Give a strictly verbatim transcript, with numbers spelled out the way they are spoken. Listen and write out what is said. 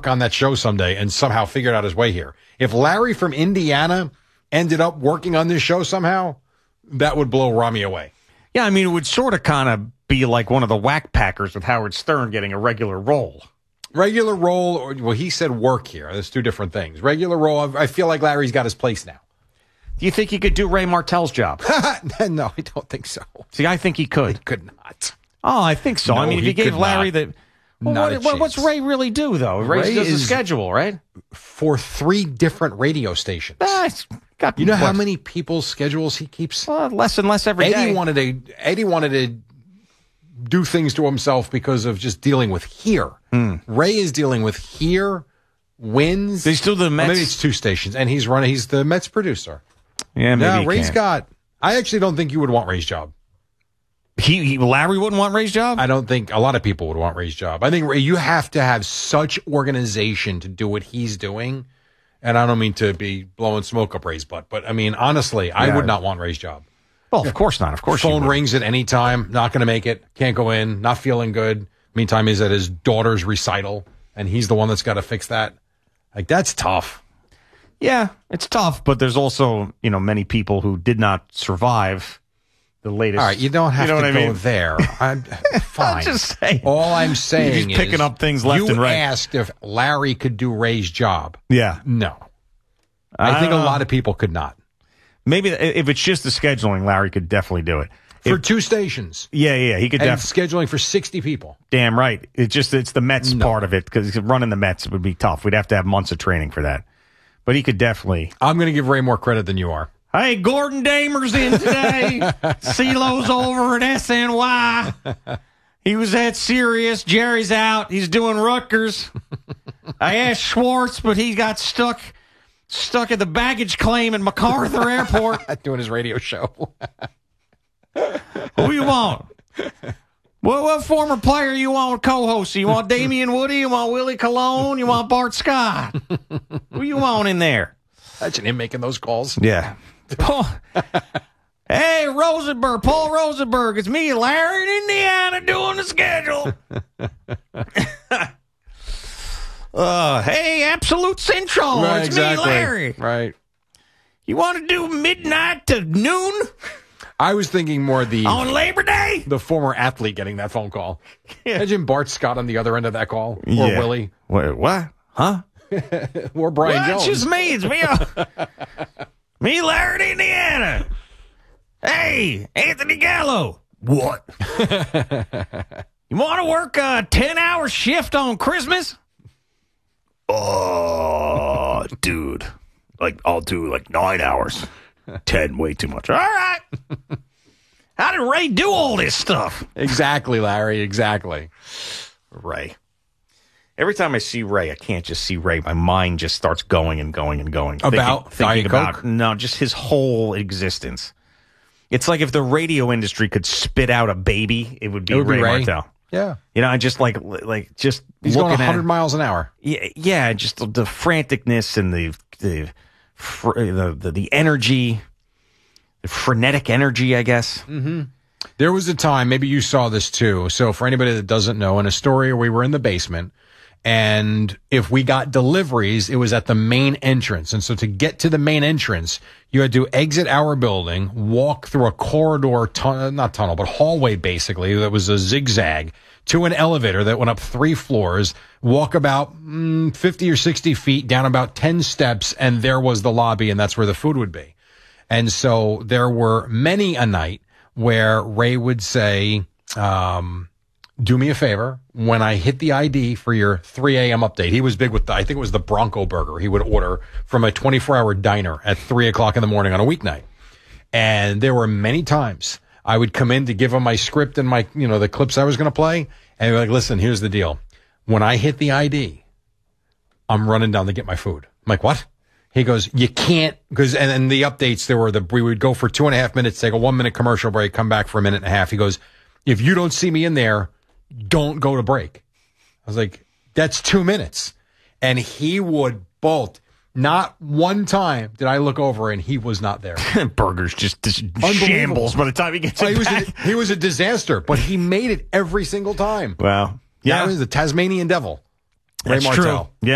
work on that show someday and somehow figured out his way here. If Larry from Indiana ended up working on this show somehow, that would blow Rami away. Yeah, I mean, it would sort of kind of be like one of the Whack Packers with Howard Stern getting a regular role. Regular role, or well, he said work here. There's two different things. Regular role, I feel like Larry's got his place now. Do you think he could do Ray Martell's job? No, I don't think so. See, I think he could. He could not. Oh, I think so. No, I mean, if he you gave could Larry not. the... Well, Not what, a what, what's chance. Ray really do, though? Ray, Ray does the is- schedule, right? For three different radio stations. Ah, it's got You know how what, many people's schedules he keeps? uh, less and less every Eddie day. wanted to Eddie wanted to do things to himself because of just dealing with here. Hmm. Ray is dealing with here, wins. They still do the Or Mets? maybe it's two stations, and he's running. He's the Mets producer. Yeah, maybe Yeah, he Ray's can. got. I actually don't think you would want Ray's job. He, he Larry wouldn't want Ray's job? I don't think a lot of people would want Ray's job. I think Ray, you have to have such organization to do what he's doing. And I don't mean to be blowing smoke up Ray's butt, but I mean, honestly, I Yeah. would not want Ray's job. Well, of course not. Of course you Phone would. rings at any time, not going to make it, can't go in, not feeling good. Meantime, he's at his daughter's recital, and he's the one that's got to fix that. Like, that's tough. Yeah, it's tough, but there's also, you know, many people who did not survive the latest. All right, you don't have you know to what go I mean? there. I'm fine. I'm just saying. All I'm saying You're just is picking up things left you and right. asked if Larry could do Ray's job. Yeah. No. I, think don't a know. lot of people could not. Maybe if it's just the scheduling, Larry could definitely do it. For If- two stations. yeah, yeah, he could And definitely. scheduling for sixty people. Damn right. It's just it's the Mets No. part of it because running the Mets would be tough. We'd have to have months of training for that. But he could definitely. I'm going to give Ray more credit than you are. Hey, Gordon Damer's in today. CeeLo's over at S N Y. He was at Sirius. Jerry's out. He's doing Rutgers. I asked Schwartz, but he got stuck stuck at the baggage claim in MacArthur Airport. Doing his radio show. Who you want? What, what former player you want co-host? You want Damian Woody? You want Willie Colon? You want Bart Scott? Who you want in there? Imagine him making those calls. Yeah. Paul, hey, Rosenberg, Paul Rosenberg, it's me, Larry in Indiana, doing the schedule. uh, hey, Absolute Central, Right, it's exactly. me, Larry. Right. You want to do midnight to noon I was thinking more the on Labor Day? the former athlete getting that phone call. Imagine Bart Scott on the other end of that call. Or Yeah. Willie. What? What? Huh? Or Brian Well, it's Jones. just me. It's me. uh, me, Larry in Indiana. Hey, Anthony Gallo. What? You want to work a ten-hour shift on Christmas? Oh, dude. Like, I'll do like nine hours. Ten, way too much. All right. How did Ray do all this stuff? Exactly, Larry. Exactly. Ray. Every time I see Ray, I can't just see Ray. My mind just starts going and going and going. About thinking, thinking Diet about Coke? no, just his whole existence. It's like if the radio industry could spit out a baby, it would be It would Ray, be Ray. Martell. Yeah. You know, I just like like just He's looking going one hundred at miles an hour. yeah, yeah, just the, the franticness and the the, fr- the the the energy, the frenetic energy, I guess. There was a time, maybe you saw this too. So for anybody that doesn't know, in Astoria, we were in the basement. And if we got deliveries, it was at the main entrance. And so to get to the main entrance, you had to exit our building, walk through a corridor, tun- not tunnel, but hallway basically, that was a zigzag, to an elevator that went up three floors, walk about mm, fifty or sixty feet, down about ten steps, and there was the lobby, and that's where the food would be. And so there were many a night where Ray would say, um, do me a favor, when I hit the I D for your three a.m. update. He was big with the, I think it was the Bronco Burger he would order from a twenty-four hour diner at three o'clock in the morning on a weeknight. And there were many times I would come in to give him my script and my, you know, the clips I was going to play. And he'd be like, listen, here's the deal. When I hit the I D, I'm running down to get my food. I'm like, what? He goes, you can't, because, and then the updates, there were the, we would go for two and a half minutes, take a one minute commercial break, come back for a minute and a half. He goes, if you don't see me in there, don't go to break. I was like, that's two minutes. And he would bolt. Not one time did I look over and he was not there. Burger's just, just shambles by the time he gets Oh, it he was back. a, he was a disaster, but he made it every single time. Wow. Yeah, Yeah, he was the Tasmanian devil. Ray that's Martell. true. Yeah.